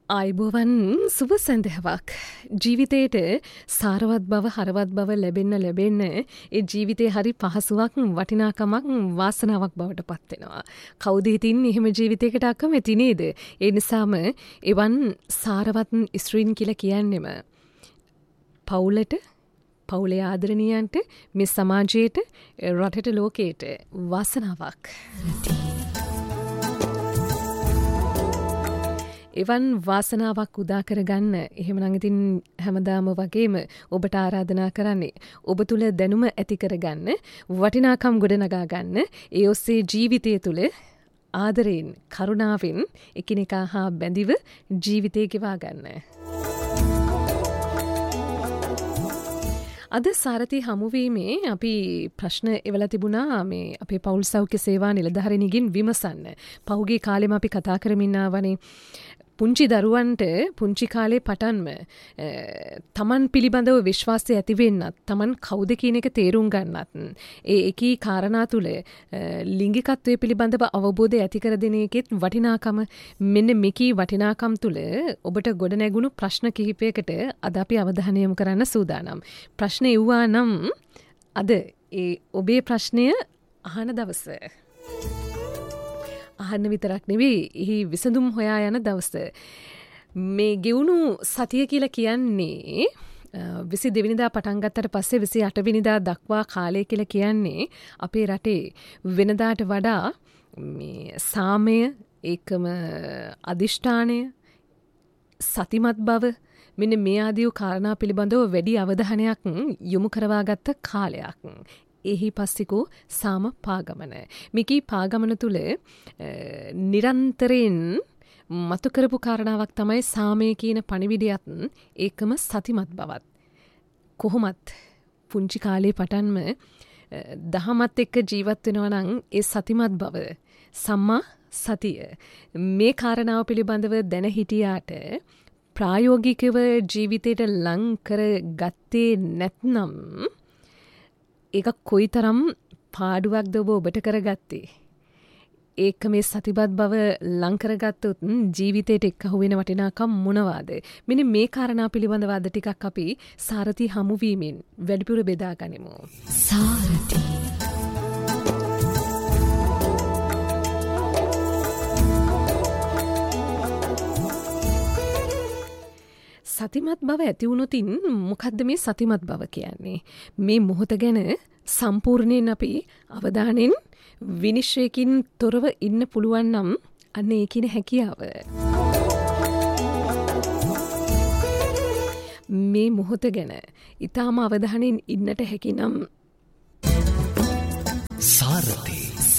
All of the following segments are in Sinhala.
ආයිබෝවන් සුබ සැන්දෑවක් ජීවිතයට සාරවත් බව හරවත් බව ලැබෙන්න ඒ ජීවිතේ හරි පහසුවක් වටිනාකමක් වාසනාවක් බවට පත්වෙනවා. කවුද ඉතින් එහෙම ජීවිතයකට අකමැති නේද? ඒ නිසාම එවන් සාරවත් ස්ත්‍රීන් කියලා කියන්නෙම පවුලට, පවුලේ ආදරණීයන්ට, මේ සමාජයට, රටට, ලෝකයට වාසනාවක්. එවන් වාසනාවක් උදා කරගන්න එහෙමනම් ඉතින් හැමදාම වගේම ඔබට ආරාධනා කරන්නේ ඔබ තුල දැනුම ඇති කරගන්න, වටිනාකම් ගොඩනගා ගන්න, ඒ ඔස්සේ ජීවිතය තුල ආදරයෙන්, කරුණාවෙන් එකිනෙකා හා බැඳිව ජීවිතය ගෙවා ගන්න. අද සාරති හමුවීමේ අපි ප්‍රශ්න එවලා තිබුණා මේ අපේ පෞල් සෞඛ්‍ය සේවා නිලධාරිනිගෙන් විමසන්න. පහුගිය කාලෙම අපි කතා කරමින් ආවනේ පුංචි දරුවන්ට පුංචි කාලේ පටන්ම තමන් පිළිබඳව විශ්වාසය ඇති වෙන්නත්, තමන් කවුද කියන එක තේරුම් ගන්නත්, ඒ එකී කාරණා තුල ලිංගිකත්වයේ පිළිබඳව අවබෝධය ඇති කර දෙන එකෙත් වටිනාකම, මෙන්න මේකී වටිනාකම් තුල ඔබට ගොඩ නැගුණු ප්‍රශ්න කිහිපයකට අද අපි අවධානය යොමු කරන්න සූදානම්. ප්‍රශ්න එව්වා නම් අද ඒ ඔබේ ප්‍රශ්නය අහන දවස. අහන්න විතරක් නෙවෙයි, එහි විසඳුම් හොයා යන දවස. මේ ගෙවුණු සතිය කියලා කියන්නේ 22 වෙනිදා පටන් ගත්තට පස්සේ 28 වෙනිදා දක්වා කාලය කියලා කියන්නේ අපේ රටේ වෙනදාට වඩා මේ සාමය, ඒකම අදිෂ්ඨානය, සතිමත් බව, මෙන්න මේ ආදී කාරණා පිළිබඳව වැඩි අවධානයක් යොමු කරවා ගත්ත කාලයක්. එහි පස්සිකෝ සාම පාගමන. මිකී පාගමන තුළ නිරන්තරයෙන් මතු කරපු කාරණාවක් තමයි සාමය කියන පණිවිඩයත් ඒකම සතිමත් බවත්. කොහොමත් පුංචි කාලේ පටන්ම දහමත් එක්ක ජීවත් වෙනවා නම් ඒ සතිමත් බව, සම්මා සතිය, මේ කාරණාව පිළිබඳව දැන හිටියාට ප්‍රායෝගිකව ජීවිතයට ලං කර ගත්තේ නැත්නම් ඒක කොයිතරම් පාඩුවක්ද ඔබට කරගත්තේ? ඒක මේ සතිබත් බව ලං කරගත්තොත් ජීවිතයට එක්කහුව වෙන වටිනාකම් මොනවාද? මෙන්න මේ කාරණා පිළිබඳව අද ටිකක් අපි සාරති හමුවීමෙන් වැඩිපුර බෙදා ගනිමු. සාරති සතිමත් බව ඇති වුණොතින් මොකද්ද මේ සතිමත් බව කියන්නේ? මේ මොහොත ගැන සම්පූර්ණයෙන් අපි අවධානයෙන් විනිශ්චයකින් තොරව ඉන්න පුළුවන් නම් අන්න ඒ කියන හැකියාව. මේ මොහොත ගැන ඊටාම අවධානයෙන් ඉන්නට හැකි නම් සාරති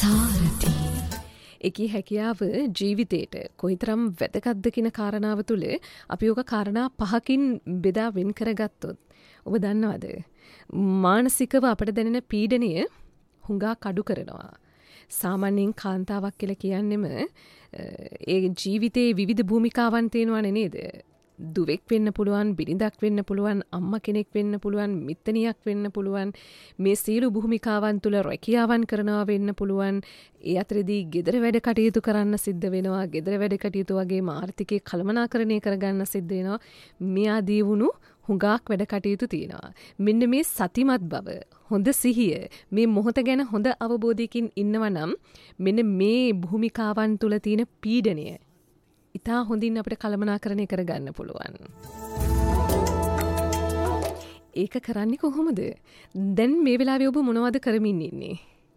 එකී හැකියාව ජීවිතයට කොයිතරම් වැදගත්ද කියන කාරණාව තුළ අපි ඔක කාරණා 5කින් බෙදා වෙන් කරගත්තොත් ඔබ දන්නවද? මානසිකව අපට දැනෙන පීඩනය හුඟා කඩු කරනවා. සාමාන්‍යයෙන් කාන්තාවක් කියලා කියන්නෙම ඒ ජීවිතයේ විවිධ භූමිකාවන් තියෙනවනේ නේද? දුවෙක් වෙන්න පුළුවන්, බිරිඳක් වෙන්න පුළුවන්, අම්මා කෙනෙක් වෙන්න පුළුවන්, මිත්තණියක් වෙන්න පුළුවන්. මේ සියලු භූමිකාවන් තුල රැකියාවන් කරනවා වෙන්න පුළුවන්. ඒ අතරේදී ගෙදර වැඩ කටයුතු කරන්න සිද්ධ වෙනවා. ගෙදර වැඩ කටයුතු වගේම ආර්ථිකය කළමනාකරණය කරගන්න සිද්ධ වෙනවා. මේ ආදී වුණු හුඟක් වැඩ කටයුතු තියෙනවා. මෙන්න මේ සතිමත් බව, හොඳ සිහිය, මේ මොහොත ගැන හොඳ අවබෝධයකින් ඉන්නවා නම් මෙන්න මේ භූමිකාවන් තුල තියෙන පීඩනය ඉතා හොඳින් අපිට කළමනාකරණය කරගන්න පුළුවන්. ඒක කරන්නේ කොහොමද? දැන් මේ වෙලාවේ ඔබ මොනවද කරමින් ඉන්නේ?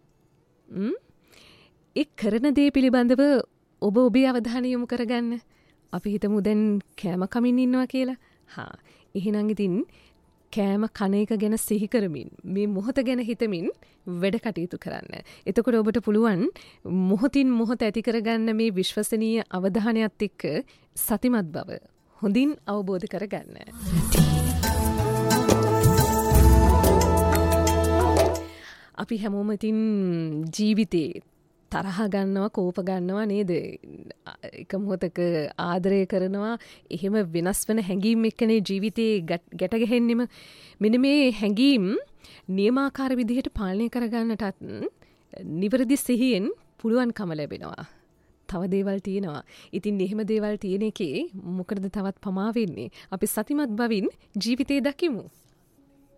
ඒ කරන දේ පිළිබඳව ඔබ ඔබේ අවධානය යොමු කරගන්න. අපි හිතමු දැන් කෑම කමින් ඉන්නවා කියලා. එහෙනම් ඉතින් කෑම කන එක ගැන සිහි කරමින්, මේ මොහොත ගැන හිතමින් වැඩ කටයුතු කරන්න. එතකොට ඔබට පුළුවන් මොහොතින් මොහොත ඇති කරගන්න මේ විශ්වසනීය අවධානයත් එක්ක සතිමත් බව හොඳින් අවබෝධ කරගන්න. අපි හැමෝම ඉතින් ජීවිතේ තරහ ගන්නවා, කෝප ගන්නවා නේද? එක මොහොතක ආදරය කරනවා. එහෙම වෙනස් වෙන හැඟීම් එක්කනේ ජීවිතේ ගැට ගැහෙන්නෙම. මෙන්න මේ හැඟීම් නියමාකාර විදිහට පාලනය කරගන්නටත් නිවැරදි සිහියෙන් පුළුවන්කම ලැබෙනවා. තව දේවල් තියෙනවා. ඉතින් එහෙම දේවල් තියෙන එකේ මොකටද තවත් පමා වෙන්නේ? අපි සතිමත් බවින් ජීවිතේ දකිමු.